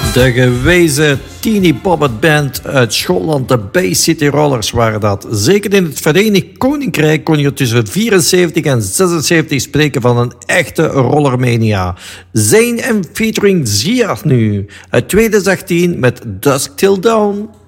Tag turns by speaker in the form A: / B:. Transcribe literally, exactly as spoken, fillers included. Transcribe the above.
A: De gewezen teeny poppet band uit Schotland, de Bay City Rollers, waren dat. Zeker in het Verenigd Koninkrijk kon je tussen vierenzeventig en zesenzeventig spreken van een echte rollermania. Zayn en featuring Zia nu, uit tweeduizend achttien met Dusk Till Dawn.